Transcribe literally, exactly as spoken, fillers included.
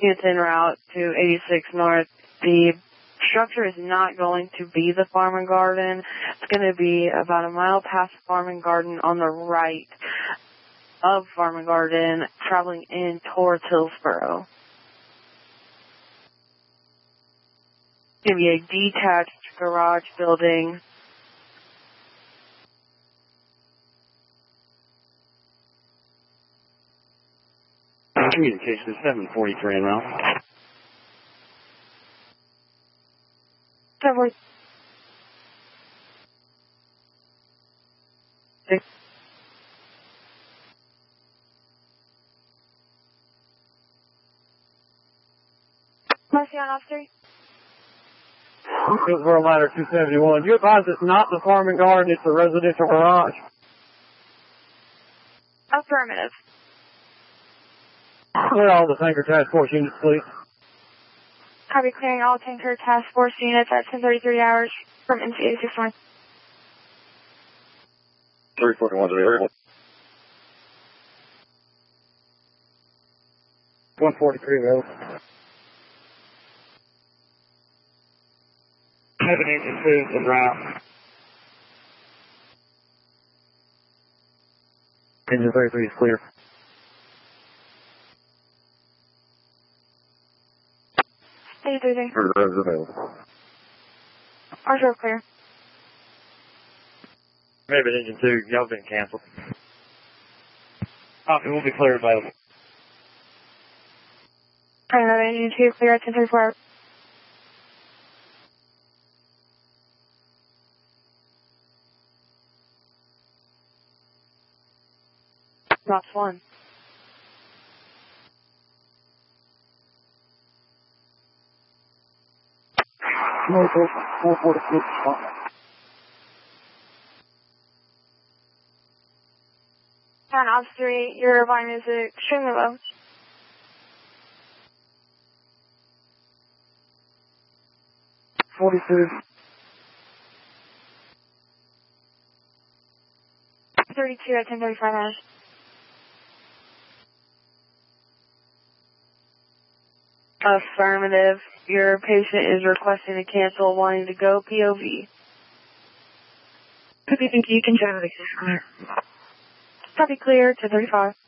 It's en route to eighty-six North. The structure is not going to be the Farm and Garden. It's going to be about a mile past Farm and Garden on the right of Farm and Garden, traveling in towards Hillsboro. It's going to be a detached garage building. Communication seven forty-three en route. seven forty-six. Marcy on officer. Hillsboro Ladder two seventy-one. You advise it's not the Farm and Garden, it's the residential garage. Affirmative. Clear all the tanker task force units, please. Copy, clearing all tanker task force units at ten thirty-three hours from N C eighty-six North. three forty-one zero. one forty-three, Road. Seven engine two en route. Engine thirty-three is clear. eighty-three. Reserve available. Reserve clear. Maybe engine two, y'all been canceled. Copy, will be clear available. Trying another engine two, clear at ten thirty-four hours. That's one. No, four forty-six. Town officer, your volume is extremely low. forty-two. thirty-two at ten thirty-five hours. Affirmative. Your patient is requesting to cancel, wanting to go P O V. Copy, thank you. You can generally clear. Copy, clear to thirty-five.